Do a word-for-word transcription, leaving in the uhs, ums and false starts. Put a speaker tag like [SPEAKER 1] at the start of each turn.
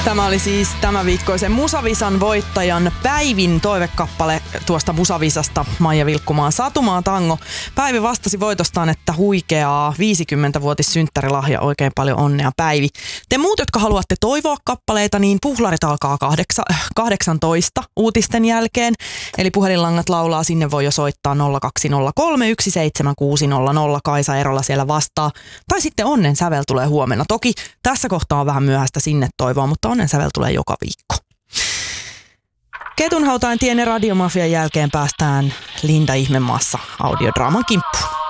[SPEAKER 1] Tämä oli siis tämän viikkoisen Musavisan voittajan Päivin toivekappale tuosta Musavisasta, Maija Vilkkumaan Satumaa tango. Päivi vastasi voitostaan, että huikeaa viisikymmentävuotissynttärilahja, oikein paljon onnea Päivi. Te muut, jotka haluatte toivoa kappaleita, niin puhlarit alkaa kahdeksa, kahdeksantoista uutisten jälkeen. Eli puhelinlangat laulaa, sinne voi jo soittaa nolla kaksi nolla kolme yksi seitsemän kuusi nolla nolla. Kaisa Erola siellä vastaa. Tai sitten Onnen sävel tulee huomenna. Toki tässä kohtaa on vähän myöhäistä sinne toivoa, mutta Onnen sävel tulee joka viikko. Ketunhautain Tien ja Radiomafian jälkeen päästään Linda Ihmemaassa audiodraaman kimppuun.